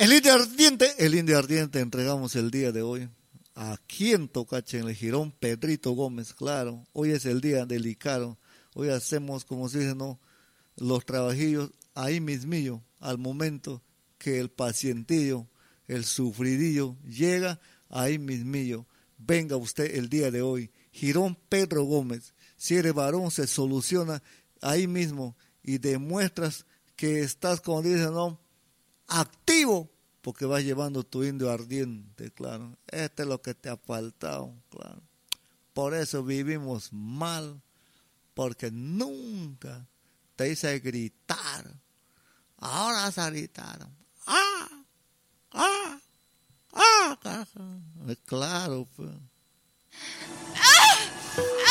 El indio ardiente entregamos el día de hoy. Aquí en Tocache, en el Jirón Pedrito Gómez, claro. Hoy es el día delicado. Hoy hacemos, como se dice, ¿no? Los trabajillos ahí mismillo, al momento que el pacientillo, el sufridillo llega, ahí mismillo. Venga usted el día de hoy. Jirón Pedro Gómez. Si eres varón, se soluciona ahí mismo y demuestras que estás, como dicen, ¿no? Activo, porque vas llevando tu indio ardiente, claro. Este es lo que te ha faltado, claro. Por eso vivimos mal, porque nunca te hice gritar. Ahora vas a gritar. ¡Ah! ¡Ah! ¡Ah! Claro, pues.